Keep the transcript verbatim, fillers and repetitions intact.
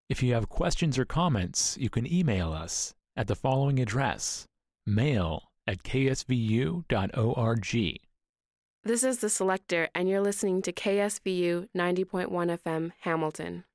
If you have questions or comments, you can email us at the following address, mail at k s v u dot org. This is The Selector, and you're listening to K S V U ninety point one F M, Hamilton.